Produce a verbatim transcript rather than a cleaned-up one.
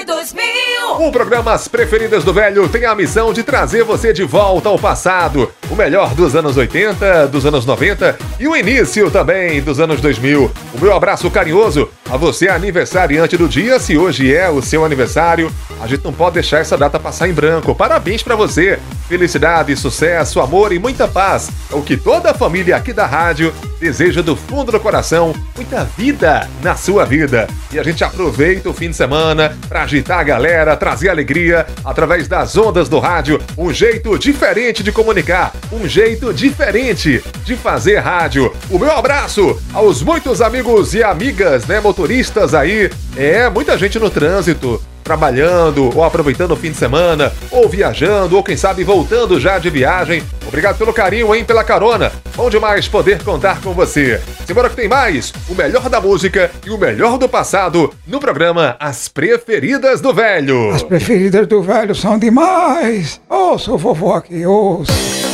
dois mil. O programa As Preferidas do Velho tem a missão de trazer você de volta ao passado. O melhor dos anos oitenta, dos anos noventa e o início também dos anos dois mil. O meu abraço carinhoso a você, aniversariante do dia. Se hoje é o seu aniversário, a gente não pode deixar essa data passar em branco. Parabéns pra você. Felicidade, sucesso, amor e muita paz. É o que toda a família aqui da rádio deseja do fundo do coração. Muita vida na sua vida. E a gente aproveita o fim de semana para agitar a galera, trazer alegria através das ondas do rádio. Um jeito diferente de comunicar, um jeito diferente de fazer rádio. O meu abraço aos muitos amigos e amigas, né, motoristas aí. É, muita gente no trânsito, trabalhando, ou aproveitando o fim de semana, ou viajando, ou quem sabe voltando já de viagem. Obrigado pelo carinho, hein, pela carona. Bom demais poder contar com você. Simbora que tem mais, o melhor da música e o melhor do passado no programa As Preferidas do Velho. As Preferidas do Velho são demais. Ouça o vovô aqui, ouça.